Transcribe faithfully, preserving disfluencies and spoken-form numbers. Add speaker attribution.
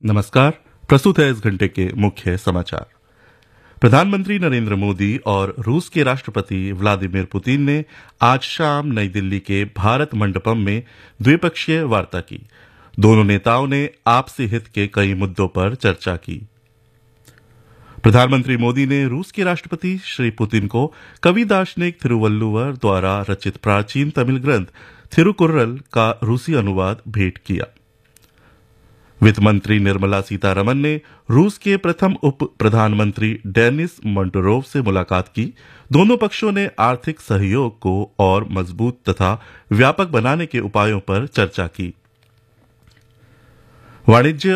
Speaker 1: नमस्कार। प्रस्तुत है इस घंटे के मुख्य समाचार। प्रधानमंत्री नरेंद्र मोदी और रूस के राष्ट्रपति व्लादिमीर पुतिन ने आज शाम नई दिल्ली के भारत मंडपम में द्विपक्षीय वार्ता की। दोनों नेताओं ने आपसी हित के कई मुद्दों पर चर्चा की। प्रधानमंत्री मोदी ने रूस के राष्ट्रपति श्री पुतिन को कवि दार्शनिक थिरुवल्लुवर द्वारा रचित प्राचीन तमिल ग्रंथ थिरुकुर्रल का रूसी अनुवाद भेंट किया। वित्त मंत्री निर्मला सीतारमन ने रूस के प्रथम उप प्रधानमंत्री डेनिस मोंटोरोव से मुलाकात की। दोनों पक्षों ने आर्थिक सहयोग को और मजबूत तथा व्यापक बनाने के उपायों पर चर्चा की। वाणिज्य